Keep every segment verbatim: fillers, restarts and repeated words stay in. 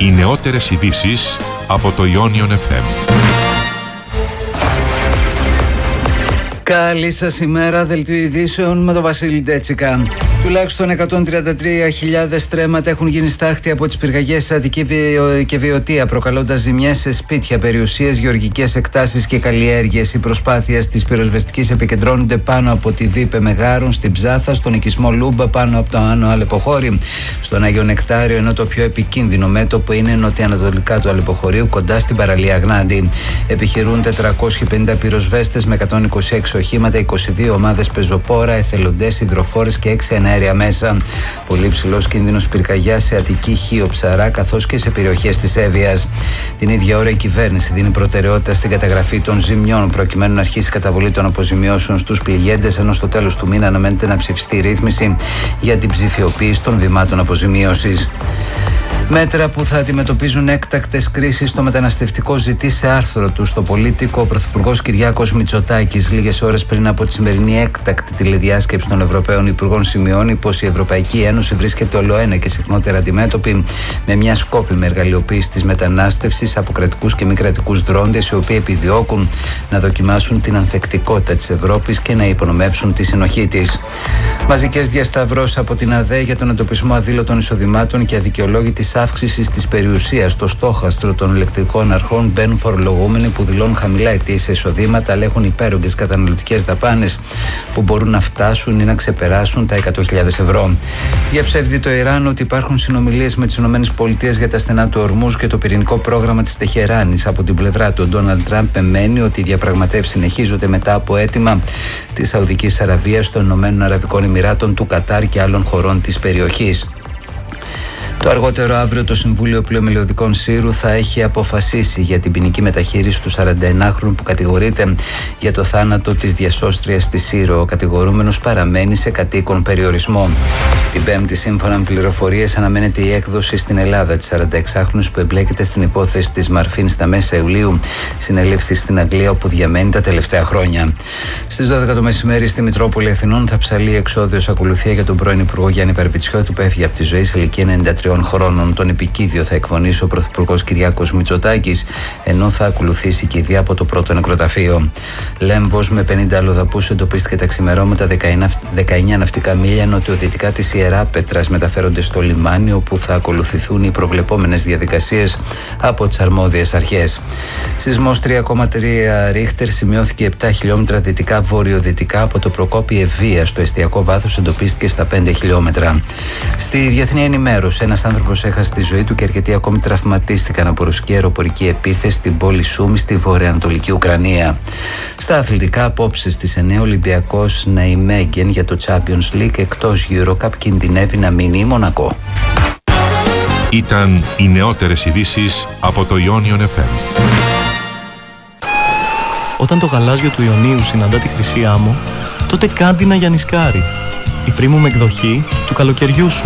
Οι νεότερες ειδήσεις από το Ionion εφ εμ. Καλή σας ημέρα, δελτίο ειδήσεων με τον Βασίλη Ντέτσικα. Τουλάχιστον εκατόν τριάντα τρεις χιλιάδες στρέμματα έχουν γίνει στάχτη από τις πυρκαγιές σε Αττική και Βιωτία, προκαλώντας ζημιές σε σπίτια, περιουσίες, γεωργικές εκτάσεις και καλλιέργειες. Οι προσπάθειες της πυροσβεστικής επικεντρώνονται πάνω από τη Βίπε Μεγάρων, στην Ψάθα, στον οικισμό Λούμπα, πάνω από το Άνω Αλεποχώρι, στον Άγιο Νεκτάριο, ενώ το πιο επικίνδυνο μέτωπο είναι νοτιοανατολικά του Αλεποχωρίου, κοντά στην παραλία Γνάντη. Επιχειρούν τετρακόσιοι πενήντα πυροσβέστες με εκατόν είκοσι έξι οχήματα, είκοσι δύο ομάδες πεζοπόρα, εθελοντές, υδροφόρες και έξι αέρια μέσα. Πολύ ψηλός κίνδυνος πυρκαγιάς σε Αττική, Χίο, Ψαρά καθώς και σε περιοχές της Εύβοιας. Την ίδια ώρα η κυβέρνηση δίνει προτεραιότητα στην καταγραφή των ζημιών προκειμένου να αρχίσει η καταβολή των αποζημιώσεων στους πληγέντες, ενώ στο τέλος του μήνα αναμένεται να ψηφιστεί ρύθμιση για την ψηφιοποίηση των βημάτων αποζημίωσης. Μέτρα που θα αντιμετωπίζουν έκτακτες κρίσεις στο μεταναστευτικό ζητεί σε άρθρο του στο Πολίτικο ο Πρωθυπουργός Κυριάκος Μητσοτάκης. Λίγες ώρες πριν από τη σημερινή έκτακτη τηλεδιάσκεψη των Ευρωπαίων Υπουργών, σημειώνει πως η Ευρωπαϊκή Ένωση βρίσκεται ολοένα και συχνότερα αντιμέτωπη με μια σκόπιμη εργαλειοποίηση της μετανάστευσης από κρατικούς και μη κρατικούς δρόντες, οι οποίοι επιδιώκουν να δοκιμάσουν την ανθεκτικότητα της Ευρώπης και να υπονομεύσουν τη συνοχή της. Μαζικές διασταυρώσεις από την ΑΔΕ για τον εντοπισμό αδήλωτων εισοδημάτων και αδικαιολόγητης αύξησης της περιουσίας στο στόχαστρο των ηλεκτρικών αρχών μπαίνουν φορολογούμενοι που δηλώνουν χαμηλά ετήσια εισοδήματα, αλλά έχουν υπέρογγες καταναλωτικές δαπάνες που μπορούν να φτάσουν ή να ξεπεράσουν τα εκατό χιλιάδες ευρώ. Διαψεύδει το Ιράν ότι υπάρχουν συνομιλίες με τις ΗΠΑ για τα στενά του Ορμούζ και το πυρηνικό πρόγραμμα της Τεχεράνης. Από την πλευρά του, ο Ντόναλντ Τραμπ εμένει ότι οι διαπραγματεύσεις συνεχίζονται μετά από αίτημα της Σαουδικής Αραβίας, των Ηνωμένων Αραβικών Εμιράτων, του Κατάρ και άλλων χωρών της περιοχής. Το αργότερο αύριο το Συμβούλιο Πλειομελωδικών Σύρου θα έχει αποφασίσει για την ποινική μεταχείριση του σαρανταενάχρονου που κατηγορείται για το θάνατο της διασώστριας στη Σύρο. Ο κατηγορούμενος παραμένει σε κατοίκον περιορισμό. Την Πέμπτη, σύμφωνα με πληροφορίες, αναμένεται η έκδοση στην Ελλάδα της σαρανταεξάχρονης που εμπλέκεται στην υπόθεση της Μαρφίν στα μέσα Ιουλίου. Συνελήφθη στην Αγγλία, όπου διαμένει τα τελευταία χρόνια. Στις δώδεκα το μεσημέρι στη Μητρόπολη Αθηνών θα ψαλεί εξώδιος ακολουθία για τον πρώην Υπουργό Γιάννη Βαρβιτσιώτη, που έφυγε από τη ζωή σε ηλικία ενενήντα τριών χρόνων. Τον επικίδιο θα εκφωνήσει ο Πρωθυπουργός Κυριάκος Μητσοτάκης, ενώ θα ακολουθήσει κηδεία από το πρώτο νεκροταφείο. Λέμβος με πενήντα αλλοδαπούς εντοπίστηκε τα ξημερώματα δεκαεννιά ναυτικά μίλια νοτιοδυτικά της Ιεράπετρας. Μεταφέρονται στο λιμάνι, όπου θα ακολουθηθούν οι προβλεπόμενες διαδικασίες από τις αρμόδιες αρχές. Σεισμός τρία κόμμα τρία ρίχτερ σημειώθηκε επτά χιλιόμετρα δυτικά βορειοδυτικά από το Προκόπη Ευβοίας. Το εστιακό βάθος εντοπίστηκε στα πέντε χιλιόμετρα. Στη διεθνή ενημέρωση, ένας άνθρωπος έχασε τη ζωή του και αρκετοί ακόμη τραυματίστηκαν από ρωσική αεροπορική επίθεση στην πόλη Σούμι στη βορειοανατολική Ουκρανία. Στα αθλητικά, απόψε στις εννιά ο Ολυμπιακός Ναϊμέγγεν για το Champions League, εκτός EuroCup κινδυνεύει να μείνει η Μονακό. Ήταν οι νεότερες ειδήσεις από το Ionion εφ εμ. Όταν το γαλάζιο του Ιωνίου συναντά τη Χρυσή Άμμο, τότε κάντι να γιαννισκάρει. Η premium εκδοχή του καλοκαιριού σου.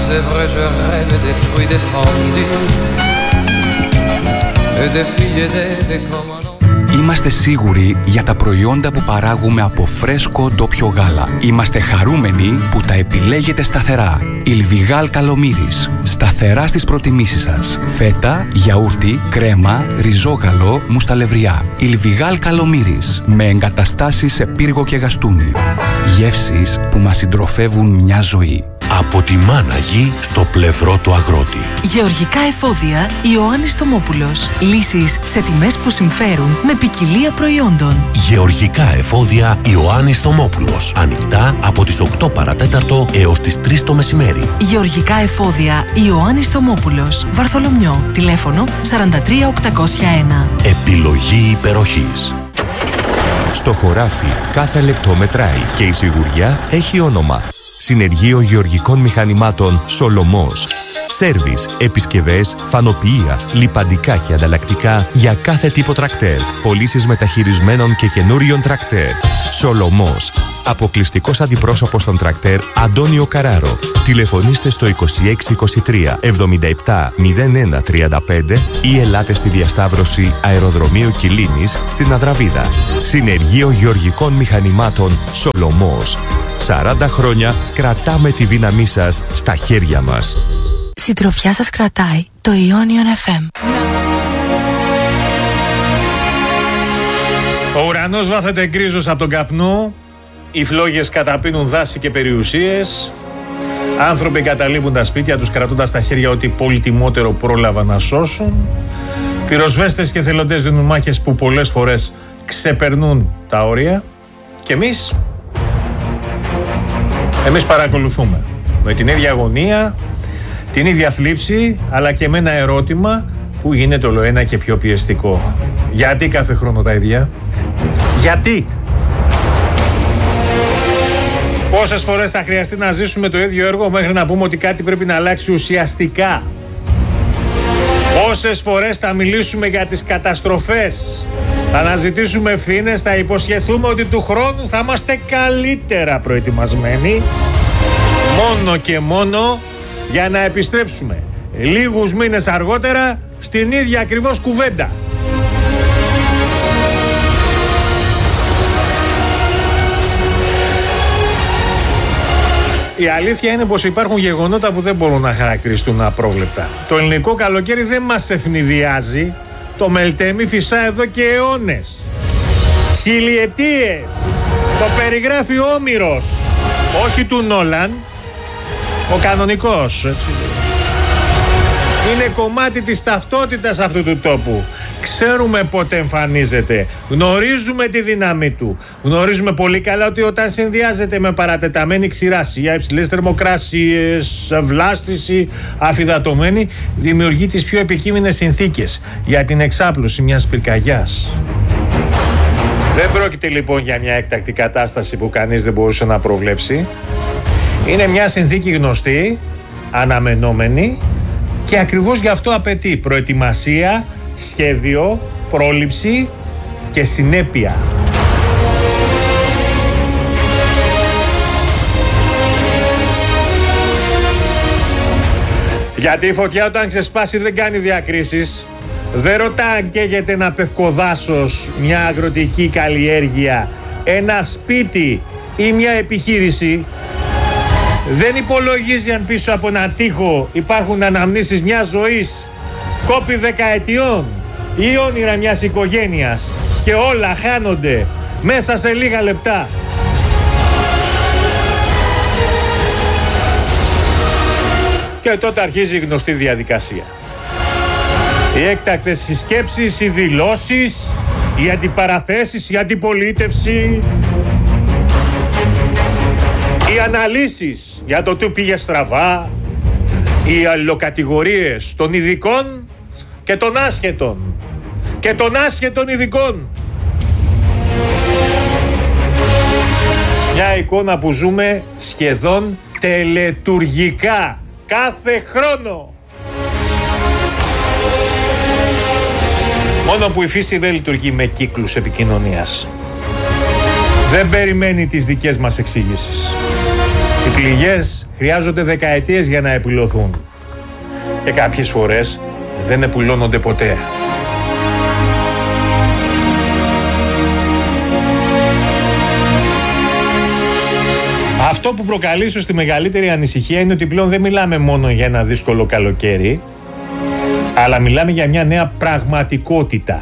Είμαστε σίγουροι για τα προϊόντα που παράγουμε από φρέσκο ντόπιο γάλα. Είμαστε χαρούμενοι που τα επιλέγετε σταθερά. Ιλβιγάλ Καλομύρης. Σταθερά στις προτιμήσεις σας. Φέτα, γιαούρτι, κρέμα, ριζόγαλο, μουσταλευριά. Ιλβιγάλ Καλομύρης. Με εγκαταστάσεις σε πύργο και γαστούνι. Γεύσεις που μας συντροφεύουν μια ζωή. Από τη μάνα γη στο πλευρό του αγρότη. Γεωργικά εφόδια Ιωάννης Θωμόπουλος. Λύσεις σε τιμές που συμφέρουν με ποικιλία προϊόντων. Γεωργικά εφόδια Ιωάννης Θωμόπουλος. Ανοιχτά από τις οκτώ παρατέταρτο έως τις τρεις το μεσημέρι. Γεωργικά εφόδια Ιωάννης Θωμόπουλος. Βαρθολομιό. Τηλέφωνο σαράντα τρία οκτακόσια ένα. Επιλογή υπεροχής. Στο χωράφι κάθε λεπτό μετράει και η σιγουριά έχει όνομα. Συνεργείο Γεωργικών Μηχανημάτων Σολομός. Σέρβις, επισκευές, φανοποιεία, λιπαντικά και ανταλλακτικά για κάθε τύπο τρακτέρ. Πωλήσεις μεταχειρισμένων και καινούριων τρακτέρ. Σολομός. Αποκλειστικός αντιπρόσωπος των τρακτέρ Αντώνιο Καράρο. Τηλεφωνήστε στο είκοσι έξι είκοσι τρία εβδομήντα επτά μηδέν ένα τριάντα πέντε ή ελάτε στη διασταύρωση Αεροδρομίου Κιλίνης στην Αδραβίδα. Συνεργείο Γεωργικών Μηχανημάτων Σολομός. σαράντα χρόνια κρατάμε τη δύναμή σας στα χέρια μας. Συντροφιά σας κρατάει το Ionian εφ εμ. Ο ουρανός βάθεται γκρίζος από τον καπνό, οι φλόγες καταπίνουν δάση και περιουσίες, άνθρωποι εγκαταλείπουν τα σπίτια τους κρατώντας στα χέρια ό,τι πολυτιμότερο πρόλαβαν να σώσουν, πυροσβέστες και θελοντές δίνουν μάχες που πολλές φορές ξεπερνούν τα όρια και εμείς, εμείς παρακολουθούμε με την ίδια αγωνία, την ίδια θλίψη, αλλά και με ένα ερώτημα που γίνεται όλο ένα και πιο πιεστικό. Γιατί κάθε χρόνο τα ίδια? Γιατί? Πόσες φορές θα χρειαστεί να ζήσουμε το ίδιο έργο μέχρι να πούμε ότι κάτι πρέπει να αλλάξει ουσιαστικά? Πόσες φορές θα μιλήσουμε για τις καταστροφές, θα αναζητήσουμε ευθύνες, θα υποσχεθούμε ότι του χρόνου θα είμαστε καλύτερα προετοιμασμένοι, μόνο και μόνο για να επιστρέψουμε λίγους μήνες αργότερα στην ίδια ακριβώς κουβέντα. Η αλήθεια είναι πως υπάρχουν γεγονότα που δεν μπορούν να χαρακτηριστούν απρόβλεπτα. Το ελληνικό καλοκαίρι δεν μας ευνηδιάζει. Το Μελτέμι φυσά εδώ και αιώνες. Χιλιετίες. Το περιγράφει ο Όμηρος. Όχι του Νόλαν. Ο κανονικός. Έτσι. Είναι κομμάτι της ταυτότητας αυτού του τόπου. Ξέρουμε πότε εμφανίζεται. Γνωρίζουμε τη δύναμή του. Γνωρίζουμε πολύ καλά ότι όταν συνδυάζεται με παρατεταμένη ξηρασία, υψηλές θερμοκρασίες, βλάστηση, αφυδατωμένη, δημιουργεί τις πιο επικείμενες συνθήκες για την εξάπλωση μιας πυρκαγιάς. Δεν πρόκειται λοιπόν για μια έκτακτη κατάσταση που κανείς δεν μπορούσε να προβλέψει. Είναι μια συνθήκη γνωστή, αναμενόμενη και ακριβώς γι' αυτό απαιτεί προετοιμασία, σχέδιο, πρόληψη και συνέπεια. Γιατί η φωτιά όταν ξεσπάσει δεν κάνει διακρίσεις. Δεν ρωτά αν καίγεται ένα πευκοδάσος, μια αγροτική καλλιέργεια, ένα σπίτι ή μια επιχείρηση. Δεν υπολογίζει αν πίσω από ένα τοίχο υπάρχουν αναμνήσεις μιας ζωής, κόπη δεκαετιών ή όνειρα μιας οικογένειας και όλα χάνονται μέσα σε λίγα λεπτά. Και τότε αρχίζει η γνωστή διαδικασία. Οι έκτακτες συσκέψεις, οι δηλώσεις, οι αντιπαραθέσεις, η αντιπολίτευση, οι αναλύσεις για το τι πήγε στραβά, οι αλληλοκατηγορίες των ειδικών και των άσχετων και των άσχετων ειδικών. Μια εικόνα που ζούμε σχεδόν τελετουργικά κάθε χρόνο. Μόνο που η φύση δεν λειτουργεί με κύκλους επικοινωνίας. Δεν περιμένει τις δικές μας εξήγησεις. Οι πληγές χρειάζονται δεκαετίες για να επουλωθούν. Και κάποιες φορές δεν επουλώνονται ποτέ. Αυτό που προκαλεί ίσως τη μεγαλύτερη ανησυχία είναι ότι πλέον δεν μιλάμε μόνο για ένα δύσκολο καλοκαίρι, αλλά μιλάμε για μια νέα πραγματικότητα.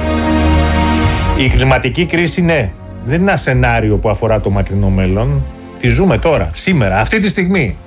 Η κλιματική κρίση, ναι, δεν είναι ένα σενάριο που αφορά το μακρινό μέλλον. Τη ζούμε τώρα, σήμερα, αυτή τη στιγμή.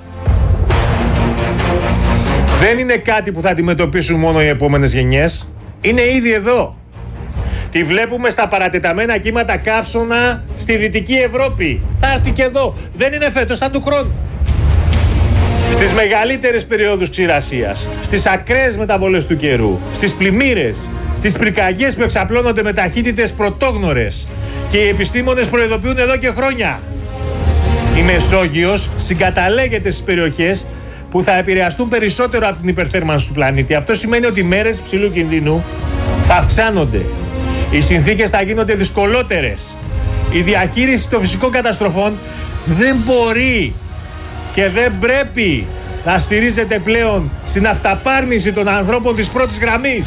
Δεν είναι κάτι που θα αντιμετωπίσουν μόνο οι επόμενες γενιές. Είναι ήδη εδώ. Τη βλέπουμε στα παρατεταμένα κύματα καύσωνα στη Δυτική Ευρώπη. Θα έρθει και εδώ. Δεν είναι φέτος, θα του χρόνου. Στις μεγαλύτερες περιόδους ξηρασίας, στις ακραίες μεταβολές του καιρού, στις πλημμύρες, στις πυρκαγιές που εξαπλώνονται με ταχύτητες πρωτόγνωρες. Και οι επιστήμονες προειδοποιούν εδώ και χρόνια. Η Μεσόγειος συγκαταλέγεται στις περιοχές που θα επηρεαστούν περισσότερο από την υπερθέρμανση του πλανήτη. Αυτό σημαίνει ότι οι μέρες υψηλού κινδύνου θα αυξάνονται. Οι συνθήκες θα γίνονται δυσκολότερες. Η διαχείριση των φυσικών καταστροφών δεν μπορεί και δεν πρέπει να στηρίζεται πλέον στην αυταπάρνηση των ανθρώπων της πρώτης γραμμής.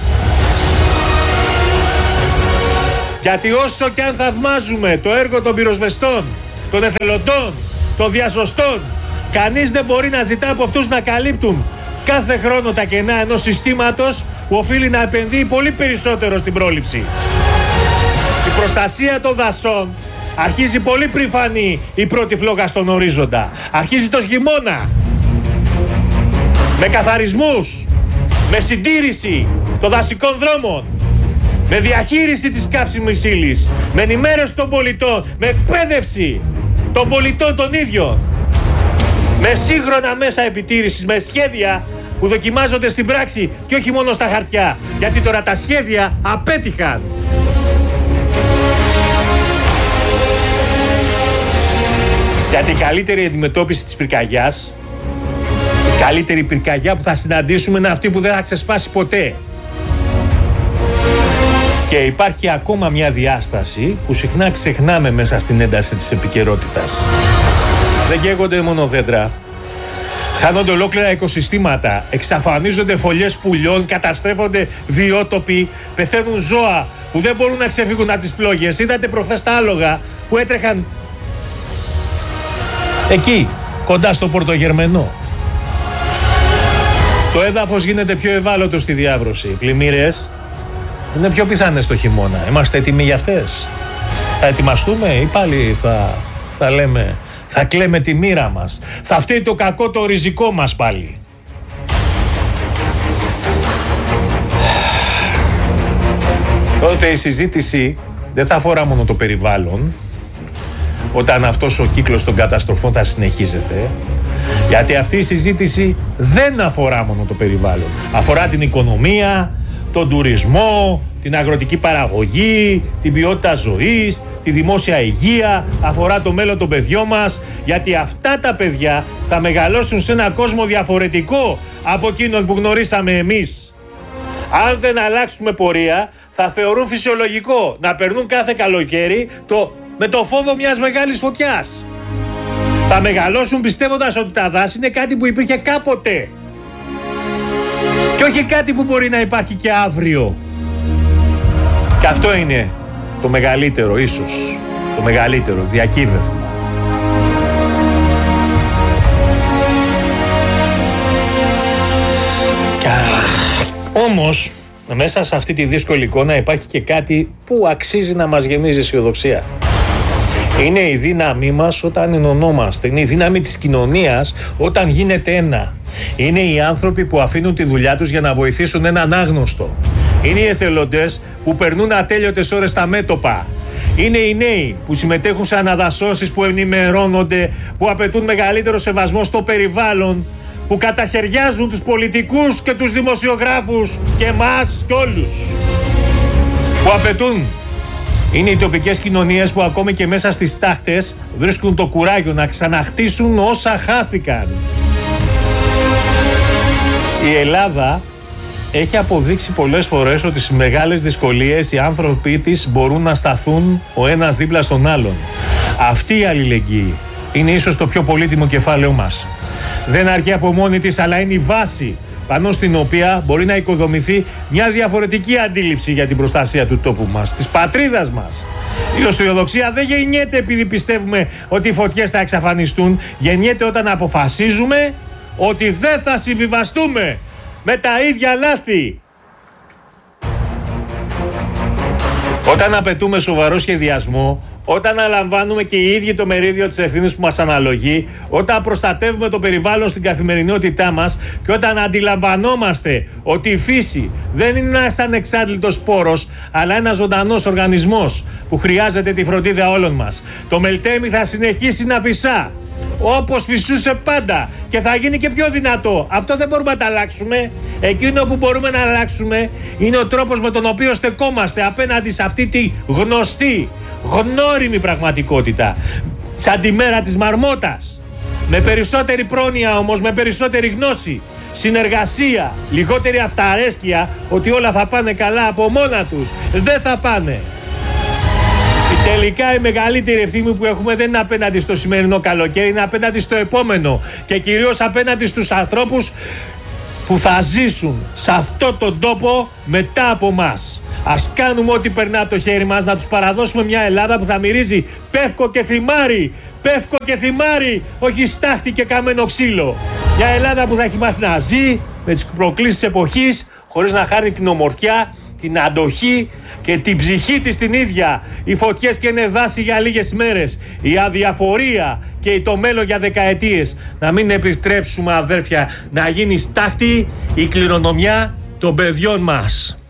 Γιατί όσο και αν θαυμάζουμε το έργο των πυροσβεστών, των εθελοντών, των διασωστών, κανείς δεν μπορεί να ζητά από αυτούς να καλύπτουν κάθε χρόνο τα κενά ενός συστήματος που οφείλει να επενδύει πολύ περισσότερο στην πρόληψη. Η προστασία των δασών αρχίζει πολύ πριν φανεί η πρώτη φλόγα στον ορίζοντα. Αρχίζει το χειμώνα. Με καθαρισμούς, με συντήρηση των δασικών δρόμων, με διαχείριση της καύσιμης ύλης, με ενημέρωση των πολιτών, με εκπαίδευση των πολιτών των ίδιων, με σύγχρονα μέσα επιτήρησης, με σχέδια που δοκιμάζονται στην πράξη και όχι μόνο στα χαρτιά, γιατί τώρα τα σχέδια απέτυχαν. Γιατί η καλύτερη αντιμετώπιση της πυρκαγιάς, η καλύτερη πυρκαγιά που θα συναντήσουμε είναι αυτή που δεν θα ξεσπάσει ποτέ. Και υπάρχει ακόμα μια διάσταση που συχνά ξεχνάμε μέσα στην ένταση της επικαιρότητας. Δεν καίγονται μόνο δέντρα. Χάνονται ολόκληρα οικοσυστήματα, εξαφανίζονται φωλιές πουλιών, καταστρέφονται βιότοποι, πεθαίνουν ζώα που δεν μπορούν να ξεφύγουν από τις φλόγες. Είδατε προχθές τα άλογα που έτρεχαν εκεί, κοντά στο Πορτογερμενό. Το έδαφος γίνεται πιο ευάλωτο στη διάβρωση. Οι πλημμύρες είναι πιο πιθανές το χειμώνα. Είμαστε έτοιμοι για αυτές? Θα ετοιμαστούμε ή πάλι θα, θα λέμε, θα κλαίμε τη μοίρα μας? Θα φταίει το κακό το ριζικό μας πάλι? Τότε η συζήτηση δεν θα αφορά μόνο το περιβάλλον, όταν αυτός ο κύκλος των καταστροφών θα συνεχίζεται, γιατί αυτή η συζήτηση δεν αφορά μόνο το περιβάλλον. Αφορά την οικονομία, τον τουρισμό, την αγροτική παραγωγή, την ποιότητα ζωής, τη δημόσια υγεία, αφορά το μέλλον των παιδιών μας, γιατί αυτά τα παιδιά θα μεγαλώσουν σε ένα κόσμο διαφορετικό από εκείνον που γνωρίσαμε εμείς. Αν δεν αλλάξουμε πορεία, θα θεωρούν φυσιολογικό να περνούν κάθε καλοκαίρι το, με το φόβο μιας μεγάλης φωτιάς. Θα μεγαλώσουν πιστεύοντας ότι τα δάση είναι κάτι που υπήρχε κάποτε και όχι κάτι που μπορεί να υπάρχει και αύριο. Και αυτό είναι το μεγαλύτερο, ίσως το μεγαλύτερο διακύβευμα. Όμως, μέσα σε αυτή τη δύσκολη εικόνα υπάρχει και κάτι που αξίζει να μας γεμίζει αισιοδοξία. Είναι η δύναμή μας όταν ενωνόμαστε. Είναι η δύναμη της κοινωνίας όταν γίνεται ένα. Είναι οι άνθρωποι που αφήνουν τη δουλειά τους για να βοηθήσουν έναν άγνωστο. Είναι οι εθελοντές που περνούν ατέλειωτες ώρες στα μέτωπα. Είναι οι νέοι που συμμετέχουν σε αναδασώσεις, που ενημερώνονται, που απαιτούν μεγαλύτερο σεβασμό στο περιβάλλον, που καταχαιριάζουν τους πολιτικούς και τους δημοσιογράφους και εμάς και όλους. Που απαιτούν. Είναι οι τοπικές κοινωνίες που ακόμη και μέσα στις τάχτες βρίσκουν το κουράγιο να ξαναχτίσουν όσα χάθηκαν. Η Ελλάδα έχει αποδείξει πολλές φορές ότι στις μεγάλες δυσκολίες οι άνθρωποι της μπορούν να σταθούν ο ένας δίπλα στον άλλον. Αυτή η αλληλεγγύη είναι ίσως το πιο πολύτιμο κεφάλαιό μας. Δεν αρκεί από μόνη της, αλλά είναι η βάση πάνω στην οποία μπορεί να οικοδομηθεί μια διαφορετική αντίληψη για την προστασία του τόπου μας, της πατρίδας μας. Η αισιοδοξία δεν γεννιέται επειδή πιστεύουμε ότι οι φωτιές θα εξαφανιστούν. Γεννιέται όταν αποφασίζουμε ότι δεν θα συμβιβαστούμε με τα ίδια λάθη. Όταν απαιτούμε σοβαρό σχεδιασμό, όταν αναλαμβάνουμε και οι ίδιοι το μερίδιο της ευθύνης που μας αναλογεί, όταν προστατεύουμε το περιβάλλον στην καθημερινότητά μας και όταν αντιλαμβανόμαστε ότι η φύση δεν είναι ένας ανεξάρτητος πόρος, αλλά ένας ζωντανός οργανισμός που χρειάζεται τη φροντίδα όλων μας, το Μελτέμι θα συνεχίσει να φυσά όπως φυσούσε πάντα και θα γίνει και πιο δυνατό. Αυτό δεν μπορούμε να τα αλλάξουμε. Εκείνο που μπορούμε να αλλάξουμε είναι ο τρόπος με τον οποίο στεκόμαστε απέναντι σε αυτή τη γνωστή, γνώριμη πραγματικότητα, σαν τη μέρα της μαρμότας. Με περισσότερη πρόνοια όμως, με περισσότερη γνώση, συνεργασία, λιγότερη αυταρέσκεια ότι όλα θα πάνε καλά από μόνα τους. Δεν θα πάνε. Τελικά η μεγαλύτερη ευθύνη που έχουμε δεν είναι απέναντι στο σημερινό καλοκαίρι, είναι απέναντι στο επόμενο και κυρίως απέναντι στους ανθρώπους που θα ζήσουν σε αυτό τον τόπο μετά από μας. Ας κάνουμε ό,τι περνά από το χέρι μας, να τους παραδώσουμε μια Ελλάδα που θα μυρίζει πεύκο και θυμάρι. Πεύκο και θυμάρι, όχι στάχτη και καμένο ξύλο. Μια Ελλάδα που θα έχει μάθει να ζει, με τις προκλήσεις της εποχής, χωρίς να χάνει την ομορφιά, την αντοχή και την ψυχή της την ίδια. Οι φωτιές και είναι δάση για λίγες μέρες, η αδιαφορία και το μέλλον για δεκαετίες. Να μην επιτρέψουμε, αδέρφια, να γίνει στάχτη η κληρονομιά των παιδιών μας.